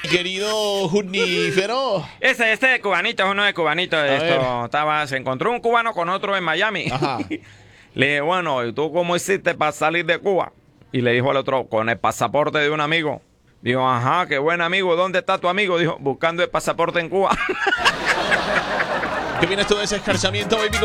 querido Junífero. Este cubanito es uno de cubanitos. Se encontró un cubano con otro en Miami. Ajá. Le dije, bueno, ¿y tú cómo hiciste para salir de Cuba? Y le dijo al otro, con el pasaporte de un amigo. Dijo, ajá, qué buen amigo. ¿Dónde está tu amigo? Dijo, buscando el pasaporte en Cuba. ¿Qué vienes tú de ese escarchamiento, baby?